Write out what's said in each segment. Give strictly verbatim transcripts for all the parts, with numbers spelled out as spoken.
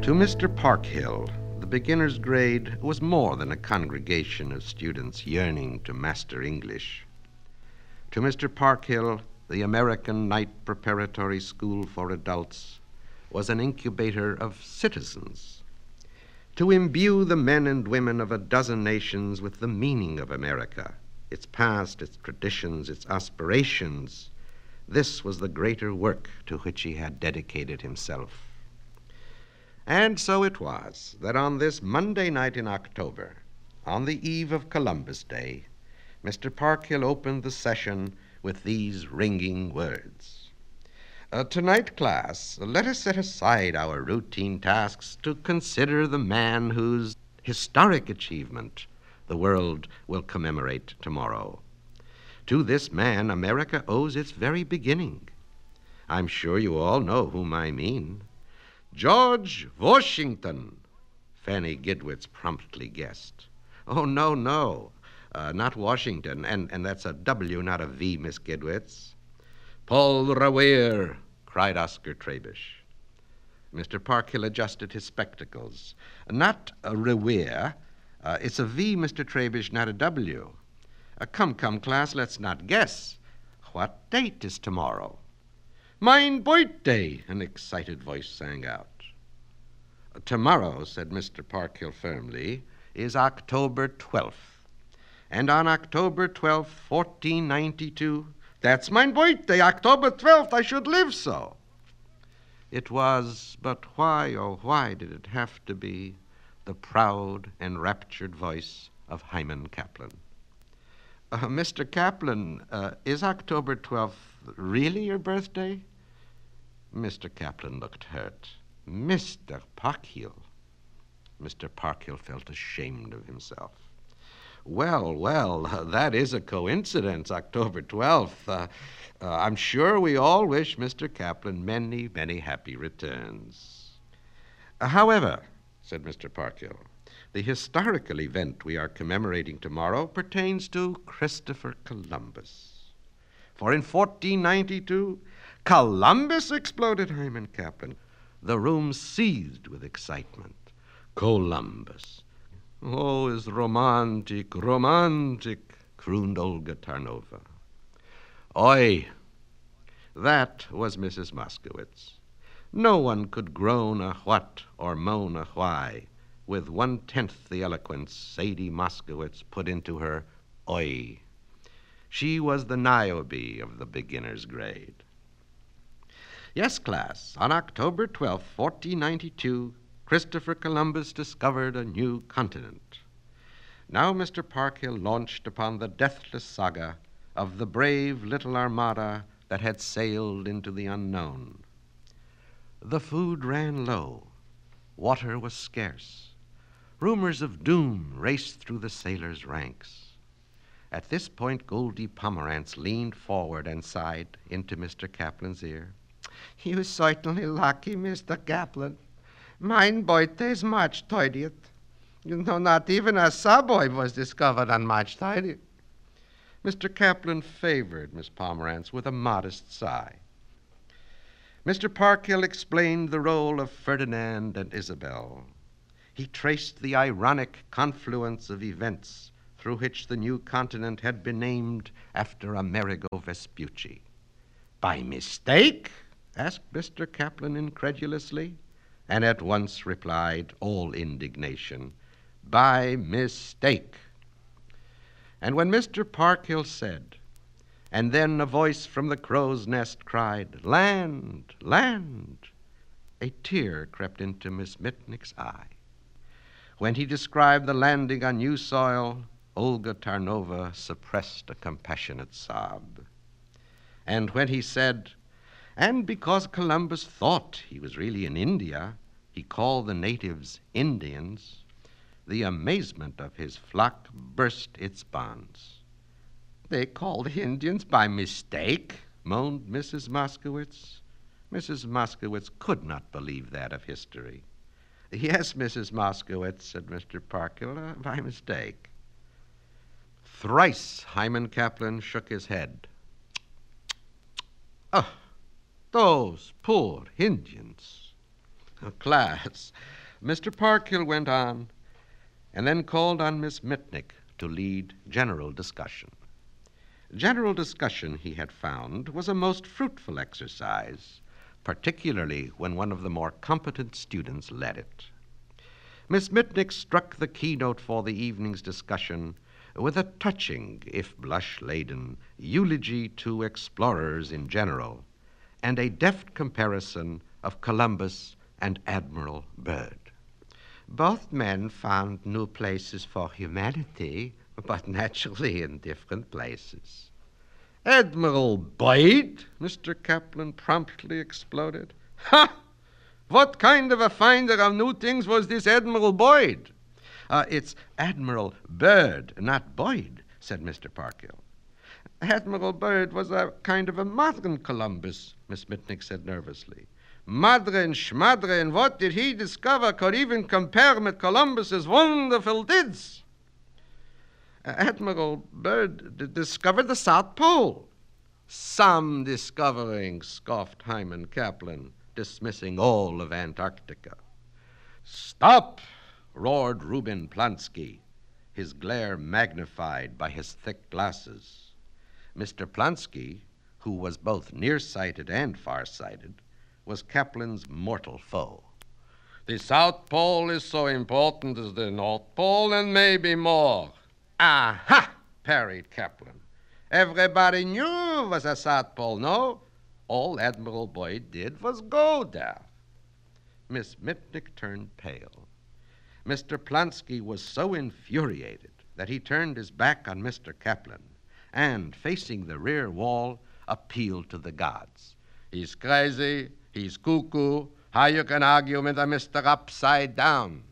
To Mister Parkhill, the beginner's grade was more than a congregation of students yearning to master English. To Mister Parkhill, the American Night Preparatory School for Adults was an incubator of citizens. To imbue the men and women of a dozen nations with the meaning of America, its past, its traditions, its aspirations, this was the greater work to which he had dedicated himself. And so it was that on this Monday night in October, on the eve of Columbus Day, Mister Parkhill opened the session with these ringing words. Uh, tonight, class, let us set aside our routine tasks to consider the man whose historic achievement the world will commemorate tomorrow. To this man, America owes its very beginning. I'm sure you all know whom I mean. George Washington, Fanny Gidwitz promptly guessed. Oh, no, no, uh, not Washington, and, and that's a W, not a V, Miss Gidwitz. Paul Revere, cried Oscar Trebish. Mister Parkhill adjusted his spectacles. Not a Revere, uh, it's a V, Mister Trebish, not a W. Uh, come, come, class, let's not guess. What date is tomorrow? Mein birthday, an excited voice sang out. Tomorrow, said Mister Parkhill firmly, is October twelfth. And on October twelfth, fourteen ninety-two, that's mein birthday, October twelfth, I should live so. It was, but why, oh, why did it have to be the proud, enraptured voice of Hyman Kaplan? Uh, Mister Kaplan, uh, is October twelfth really your birthday? Mister Kaplan looked hurt. Mister Parkhill. Mister Parkhill felt ashamed of himself. Well, well, uh, that is a coincidence, October twelfth. Uh, uh, I'm sure we all wish Mister Kaplan many, many happy returns. Uh, however, said Mister Parkhill, the historical event we are commemorating tomorrow pertains to Christopher Columbus. For in fourteen ninety-two, Columbus, exploded Hyman Kaplan. The room seethed with excitement. Columbus. Oh, is romantic, romantic, crooned Olga Tarnova. Oi, that was Missus Moskowitz. No one could groan a what or moan a why with one-tenth the eloquence Sadie Moskowitz put into her oi. She was the Niobe of the beginner's grade. Yes, class, on October twelfth, fourteen ninety-two, Christopher Columbus discovered a new continent. Now Mister Parkhill launched upon the deathless saga of the brave little armada that had sailed into the unknown. The food ran low. Water was scarce. Rumors of doom raced through the sailors' ranks. At this point, Goldie Pomerantz leaned forward and sighed into Mister Kaplan's ear. You certainly lucky, Mister Kaplan. Mine birthday's March thirtieth. You know, not even a subway was discovered on March thirtieth. Mister Kaplan favored Miss Pomerantz with a modest sigh. Mister Parkhill explained the role of Ferdinand and Isabel. He traced the ironic confluence of events through which the new continent had been named after Amerigo Vespucci. By mistake? Asked Mister Kaplan incredulously, and at once replied, all indignation, by mistake. And when Mister Parkhill said, and then a voice from the crow's nest cried, land, land, a tear crept into Miss Mitnick's eye. When he described the landing on new soil, Olga Tarnova suppressed a compassionate sob. And when he said, and because Columbus thought he was really in India, he called the natives Indians, the amazement of his flock burst its bonds. They called Indians by mistake, moaned Missus Moskowitz. Missus Moskowitz could not believe that of history. Yes, Missus Moskowitz, said Mister Parkhill, uh, by mistake. Thrice Hyman Kaplan shook his head. Oh, those poor Indians. Class, Mister Parkhill went on, and then called on Miss Mitnick to lead general discussion. General discussion, he had found, was a most fruitful exercise, particularly when one of the more competent students led it. Miss Mitnick struck the keynote for the evening's discussion with a touching, if blush-laden, eulogy to explorers in general, and a deft comparison of Columbus and Admiral Byrd. Both men found new places for humanity, but naturally in different places. Admiral Boyd? Mister Kaplan promptly exploded. Ha! What kind of a finder of new things was this Admiral Boyd? Uh, it's Admiral Byrd, not Boyd, said Mister Parkhill. Admiral Byrd was a kind of a modern Columbus, Miss Mitnick said nervously. Madre schmadre, and what did he discover could even compare with Columbus's wonderful deeds? Uh, Admiral Byrd d- discovered the South Pole. Some discovering, scoffed Hyman Kaplan, dismissing all of Antarctica. Stop! Roared Reuben Plansky, his glare magnified by his thick glasses. Mister Plansky, who was both nearsighted and farsighted, was Kaplan's mortal foe. The South Pole is so important as the North Pole, and maybe more. Aha! Parried Kaplan. Everybody knew it was a South Pole, no? All Admiral Boyd did was go there. Miss Mitnick turned pale. Mister Plansky was so infuriated that he turned his back on Mister Kaplan and, facing the rear wall, appealed to the gods. He's crazy. He's cuckoo. How you can argue with a Mister Upside Down?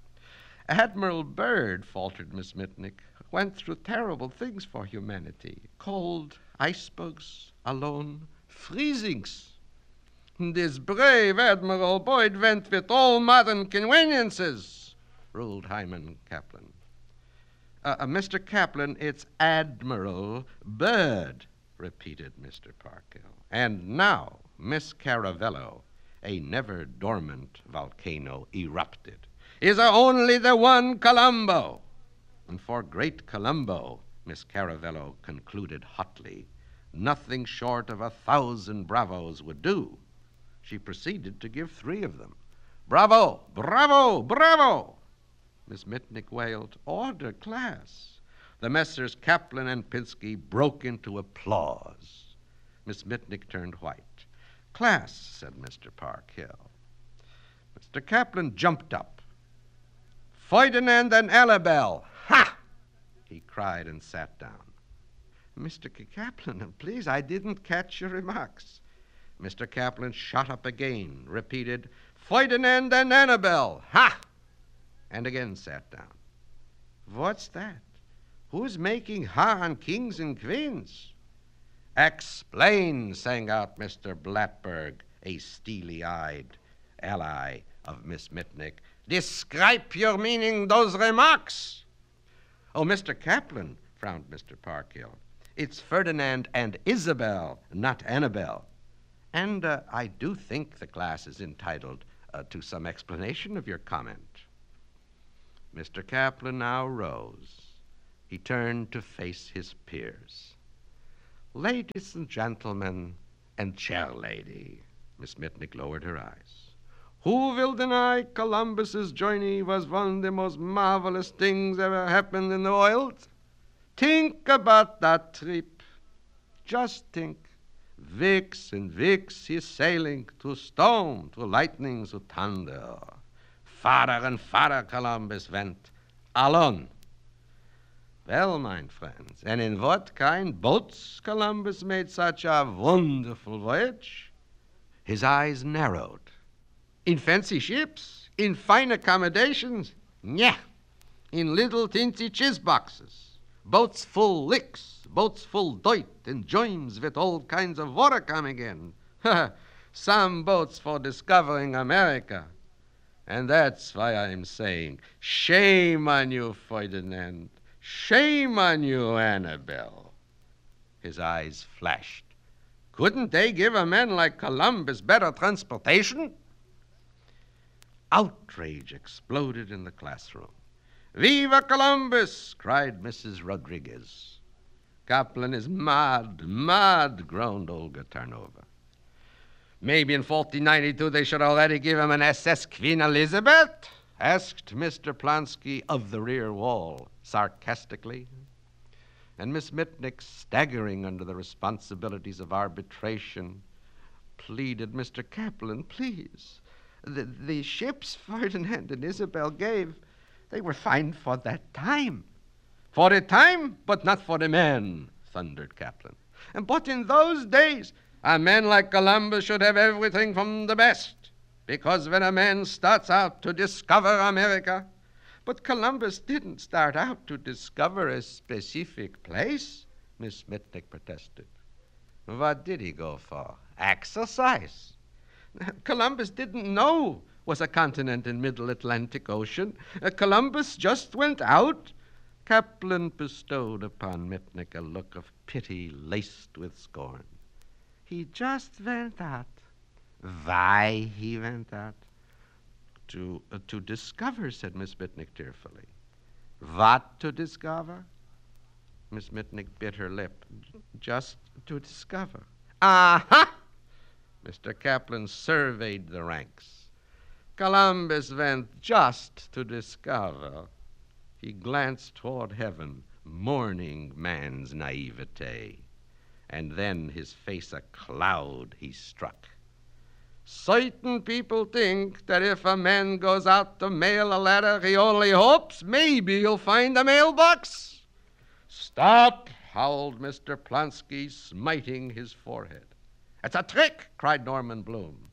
Admiral Byrd, faltered Miss Mitnick, went through terrible things for humanity. Cold, icebergs, alone, freezings. This brave Admiral Boyd went with all modern conveniences, ruled Hyman Kaplan. Uh, uh, Mister Kaplan, it's Admiral Byrd, repeated Mister Parkhill. And now, Miss Caravello, a never-dormant volcano, erupted. Is there only the one Colombo? And for great Colombo, Miss Caravello concluded hotly, nothing short of a thousand bravos would do. She proceeded to give three of them. Bravo! Bravo! Bravo! Miss Mitnick wailed, Order, class. The Messrs. Kaplan and Pinsky broke into applause. Miss Mitnick turned white. Class, said Mister Parkhill. Mister Kaplan jumped up. Ferdinand and Annabelle, ha! He cried and sat down. Mister Kaplan, please, I didn't catch your remarks. Mister Kaplan shot up again, repeated, Ferdinand and Annabelle, ha! And again sat down. What's that? Who's making ha on kings and queens? Explain, sang out Mister Blattberg, a steely-eyed ally of Miss Mitnick. Describe your meaning those remarks. Oh, Mister Kaplan, frowned Mister Parkhill. It's Ferdinand and Isabel, not Annabelle. And uh, I do think the class is entitled uh, to some explanation of your comment. Mister Kaplan now rose. He turned to face his peers. Ladies and gentlemen, and chair lady, Miss Mitnick lowered her eyes. Who will deny Columbus's journey was one of the most marvelous things ever happened in the world? Think about that trip. Just think. Weeks and weeks he's sailing through storm, through lightning, through thunder. Farther and farther Columbus went, alone. Well, my friends, and in what kind boats Columbus made such a wonderful voyage? His eyes narrowed. In fancy ships? In fine accommodations? Nyeh. In little teensy chiz boxes. Boats full licks, boats full dirt and joins with all kinds of water coming in. Some boats for discovering America. And that's why I'm saying, shame on you, Ferdinand. Shame on you, Annabelle. His eyes flashed. Couldn't they give a man like Columbus better transportation? Outrage exploded in the classroom. "Viva Columbus!" cried Missus Rodriguez. "Kaplan is mad, mad," groaned Olga Tarnova. "Maybe in fourteen ninety-two they should already give him an S S Queen Elizabeth?" asked Mister Plansky of the rear wall, sarcastically. And Miss Mitnick, staggering under the responsibilities of arbitration, pleaded, "Mister Kaplan, please. The, the ships Ferdinand and Isabel gave, they were fine for that time." "For the time, but not for the men," thundered Kaplan. "But in those days, a man like Columbus should have everything from the best, because when a man starts out to discover America..." "But Columbus didn't start out to discover a specific place," Miss Mitnick protested. "What did he go for? Exercise. Columbus didn't know was a continent in Middle Atlantic Ocean. Uh, Columbus just went out." Kaplan bestowed upon Mitnick a look of pity laced with scorn. "He just went out." "Why he went out?" To, uh, to discover," said Miss Mitnick tearfully. "What to discover?" Miss Mitnick bit her lip. "Just to discover." "Aha!" Mister Kaplan surveyed the ranks. "Columbus went just to discover." He glanced toward heaven, mourning man's naivete. And then, his face a cloud, he struck. "Certain people think that if a man goes out to mail a letter, he only hopes maybe he'll find a mailbox." "Stop!" howled Mister Plansky, smiting his forehead. "It's a trick!" cried Norman Bloom.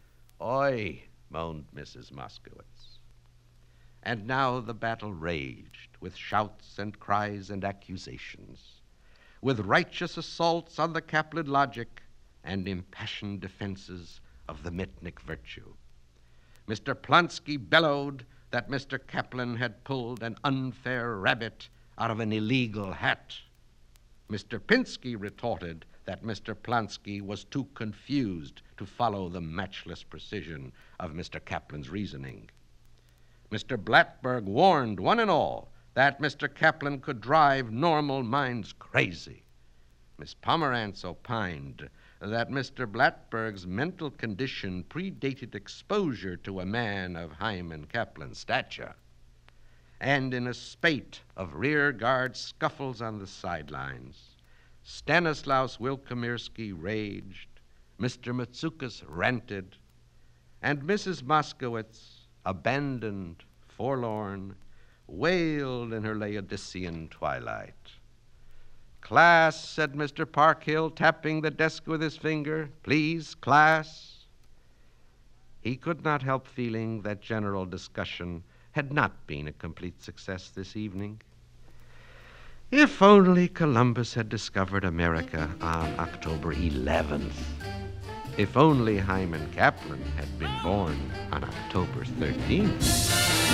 "Oi!" moaned Missus Moskowitz. And now the battle raged, with shouts and cries and accusations, with righteous assaults on the Kaplan logic and impassioned defenses of the Mitnick virtue. Mister Plansky bellowed that Mister Kaplan had pulled an unfair rabbit out of an illegal hat. Mister Pinsky retorted that Mister Plansky was too confused to follow the matchless precision of Mister Kaplan's reasoning. Mister Blattberg warned one and all that Mister Kaplan could drive normal minds crazy. Miss Pomerantz opined that Mister Blattberg's mental condition predated exposure to a man of Hyman Kaplan's stature. And in a spate of rear-guard scuffles on the sidelines, Stanislaus Wilkomirski raged, Mister Matsukas ranted, and Missus Moskowitz, abandoned, forlorn, wailed in her Laodicean twilight. "Class," said Mister Parkhill, tapping the desk with his finger. "Please, class." He could not help feeling that general discussion had not been a complete success this evening. If only Columbus had discovered America on October eleventh. If only Hyman Kaplan had been born on October thirteenth.